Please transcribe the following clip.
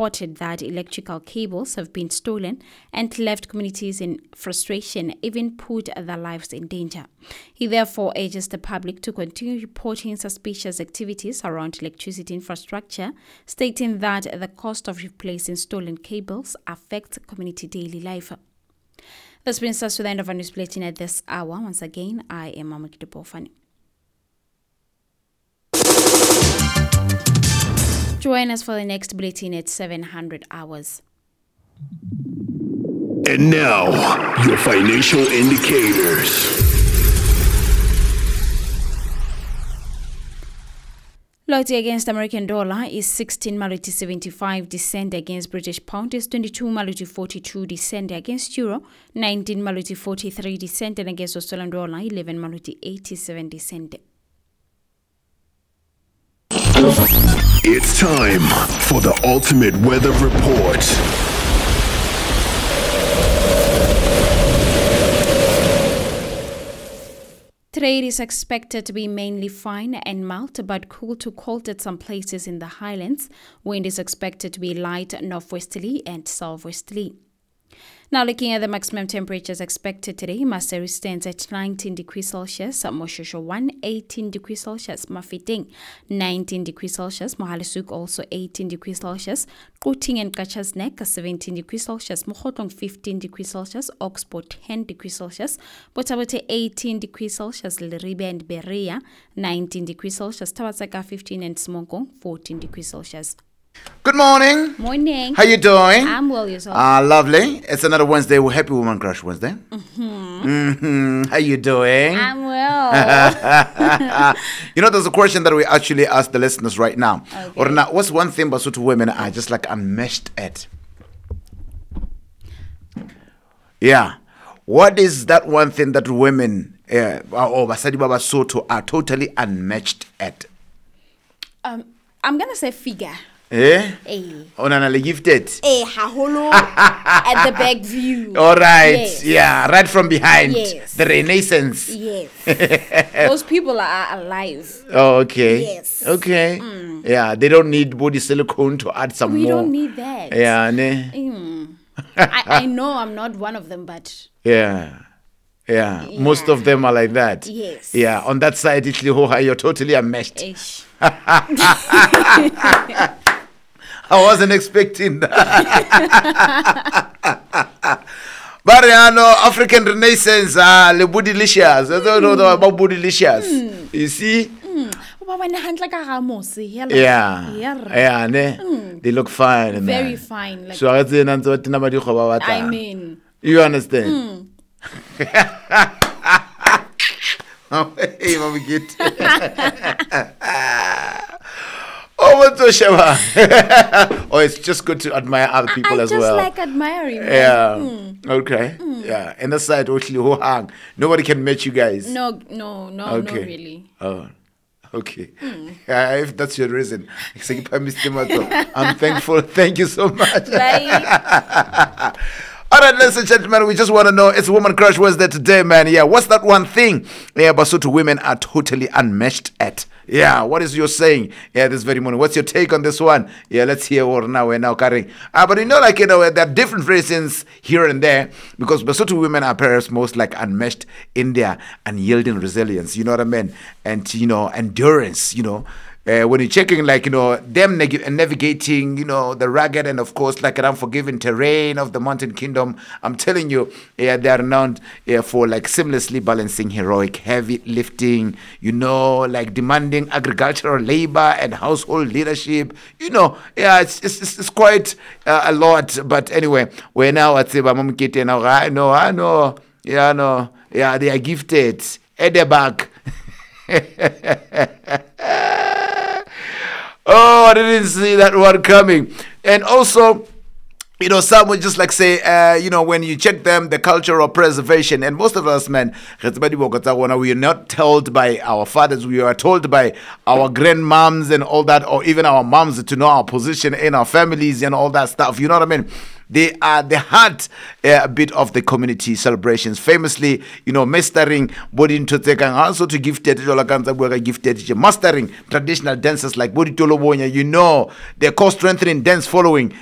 reported that electrical cables have been stolen and left communities in frustration, even put their lives in danger. He therefore urges the public to continue reporting suspicious activities around electricity infrastructure, stating that the cost of replacing stolen cables affects community daily life. This brings us to the end of our news bulletin at this hour. Once again, I am Mamakito Bofani. Join us for the next bulletin at 700 hours. And now, your financial indicators. Loyalty against American dollar is 16 Maluti 75, descent against British pound is 22 Maluti 42, descent against euro 19 Maluti 43, descent, and against Australian dollar 11 Maluti 87, descent. It's time for the ultimate weather report. Today it is expected to be mainly fine and mild, but cool to cold at some places in the highlands. Wind is expected to be light northwesterly and southwesterly. Now looking at the maximum temperatures expected today, Maseru stands at 19 degrees Celsius, Moshosho 1, 18 degrees Celsius, Mafeting 19 degrees Celsius, Mohalisuk also 18 degrees Celsius, Kuting and Kachasnek 17 degrees Celsius, Mohotong 15 degrees Celsius, Oxbow 10 degrees Celsius, Botabote 18 degrees Celsius, Leribe and Berea 19 degrees Celsius, Tawatsaka 15 and Smokong 14 degrees Celsius. Good morning. Morning. How you doing? I'm well, yourself. Lovely. It's another Wednesday. Happy Woman Crush Wednesday. How you doing? I'm well. There's a question that we actually ask the listeners right now. Okay. Or now, what's one thing Basotho women are just like unmatched at? Yeah. What is that one thing that women or Basadi Baba Soto are totally unmatched at? I'm gonna say figure. Eh? Eh. Onanale gifted. Haholo at the back view. All right. Yes. Yeah, right from behind. Yes. The Renaissance. Yes. Those people are alive. Oh, okay. Yes. Okay. Yeah, they don't need body silicone to add some We more. don't need that. Yeah, ne? I know I'm not one of them, but Yeah. Most of them are like that. Yes. Yeah, on that side, you're totally unmatched. ish. I wasn't expecting that. But African Renaissance, le bootylicious. I don't know about bootylicious. You see? Yeah, ne? They look fine. Very fine. Like, So I mean, you understand? Hey, Mama Git. Oh, it's just good to admire other people as well. I just like admiring. Yeah. Okay. Yeah. And the side, nobody can match you guys. No, Okay. not really. Oh. Okay. If that's your reason, I'm thankful. Thank you so much. Right. All right, ladies and gentlemen, we just want to know, it's Woman Crush Wednesday today, man. Yeah, what's that one thing Basotho women are totally unmatched at? Yeah, what is your saying? Yeah, this very morning. What's your take on this one? Yeah, let's hear what now we're now carrying. But there are different reasons here and there, because Basotho women are perhaps most like unmatched in their unyielding resilience, you know what I mean? And, endurance, when you're checking, them navigating, the rugged and, of course, an unforgiving terrain of the mountain kingdom, I'm telling you, they are renowned for, seamlessly balancing heroic heavy lifting, demanding agricultural labor and household leadership. It's quite a lot. But anyway, we're now at Mom Kitty now. I know. Yeah, they are gifted at the back. Oh, I didn't see that one coming. And also, some would just say, when you check them, the cultural preservation, and most of us, man, we are not told by our fathers, we are told by our grandmoms and all that, or even our moms to know our position in our families and all that stuff. You know what I mean? They are the heart a bit of the community celebrations. Famously, mastering body into tekang also to gifted gifted mastering traditional dances like body tolobonya, the core strengthening dance following